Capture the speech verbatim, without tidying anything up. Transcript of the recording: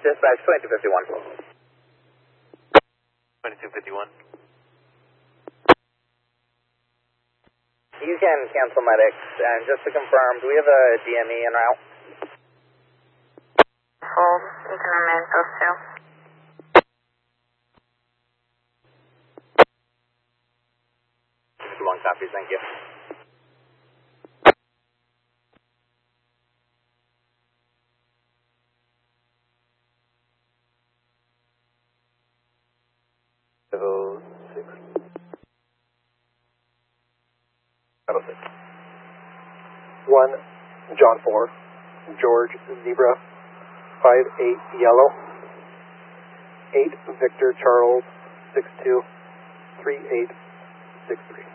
Dispatch twenty-two fifty-one. twenty-two fifty-one. You can cancel medics, and just to confirm, do we have a D M E en route? Hold, you can remain post two. Long copies, thank you. Oh, six. Oh, six. One, John four, George Zebra, five eight Yellow, eight Victor Charles, six two, three eight six three.